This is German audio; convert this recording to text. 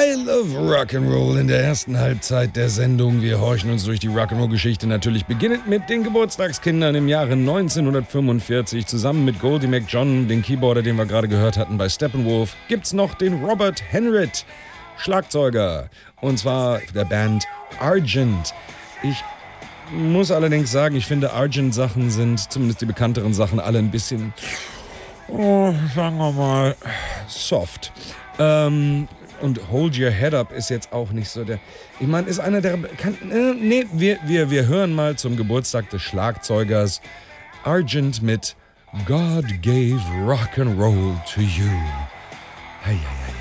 I love Rock'n'Roll in der ersten Halbzeit der Sendung. Wir horchen uns durch die Rock'n'Roll-Geschichte natürlich beginnend mit den Geburtstagskindern im Jahre 1945. Zusammen mit Goldie McJohn, den Keyboarder, den wir gerade gehört hatten bei Steppenwolf, gibt's noch den Robert Henritt, Schlagzeuger. Und zwar der Band Argent. Ich muss allerdings sagen, ich finde Argent-Sachen sind, zumindest die bekannteren Sachen, alle ein bisschen, sagen wir mal, soft. Und Hold Your Head Up ist jetzt auch nicht so der... Ich meine, ist einer der... Wir hören mal zum Geburtstag des Schlagzeugers Argent mit God Gave Rock'n'Roll to You. Hei, hei, hei.